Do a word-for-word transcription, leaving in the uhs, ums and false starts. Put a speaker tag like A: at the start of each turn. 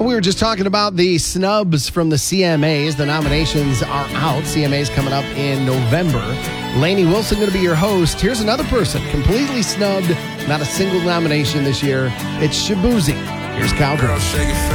A: We were just talking about the snubs from the C M As. The nominations are out. C M As coming up in November. Lainey Wilson going to be your host. Here's another person completely snubbed. Not a single nomination this year. It's Shaboozey. Here's Cowgirl.